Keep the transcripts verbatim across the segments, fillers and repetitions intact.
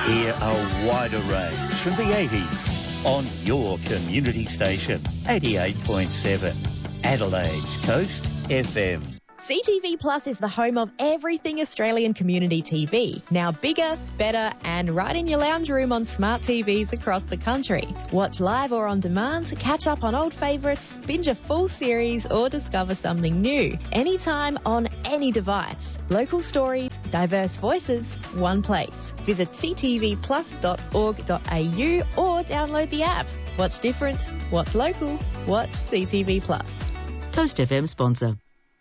Hear a wider range from the eighties on your community station, eighty-eight point seven, Adelaide's Coast F M. C T V Plus is the home of everything Australian community T V. Now bigger, better and right in your lounge room on smart T Vs across the country. Watch live or on demand, catch up on old favourites, binge a full series or discover something new. Anytime on any device. Local stories, diverse voices, one place. Visit c t v plus dot org dot a u or download the app. Watch different, watch local, watch C T V Plus. Coast F M sponsor.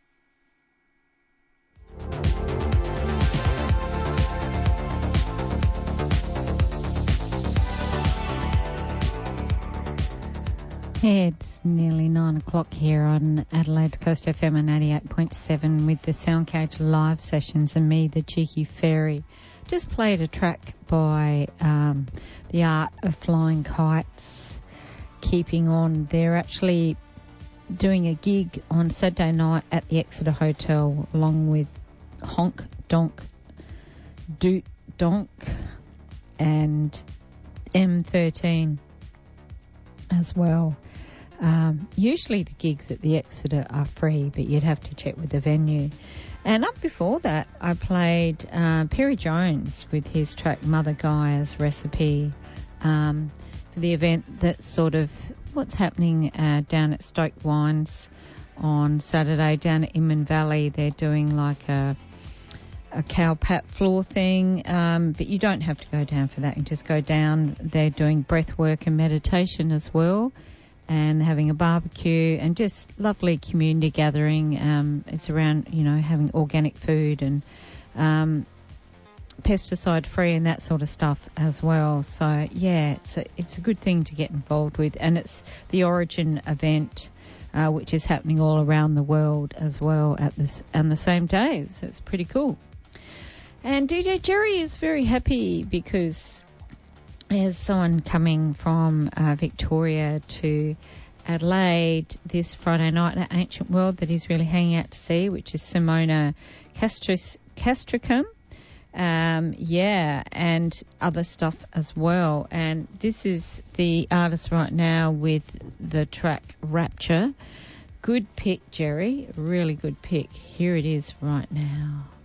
It's nearly nine o'clock here on Adelaide's Coast F M and eighty-eight point seven with the Soundcage live sessions and me, the Cheeky Fairy. Just played a track by um, The Art of Flying Kites, Keeping On. They're actually doing a gig on Saturday night at the Exeter Hotel along with Honk Donk, Doot Donk and M thirteen as well. Um, usually the gigs at the Exeter are free, but you'd have to check with the venue. And up before that, I played uh, Perry Jones with his track Mother Gaia's Recipe um, for the event that's sort of what's happening uh, down at Stoke Wines on Saturday down at Inman Valley. They're doing like a a cow pat floor thing, um, but you don't have to go down for that. You just go down. They're doing breath work and meditation as well, and having a barbecue and just lovely community gathering. Um, it's around, you know, having organic food and um, pesticide free and that sort of stuff as well. So yeah, it's a, it's a good thing to get involved with, and it's the Origin event, uh, which is happening all around the world as well at this and the same days. So it's pretty cool. And D J Jerry is very happy because there's someone coming from uh, Victoria to Adelaide this Friday night at Ancient World that he's really hanging out to see, which is Simona Castris, Castricum. Um, yeah, and other stuff as well. And this is the artist right now with the track Rapture. Good pick, Jerry. Really good pick. Here it is right now.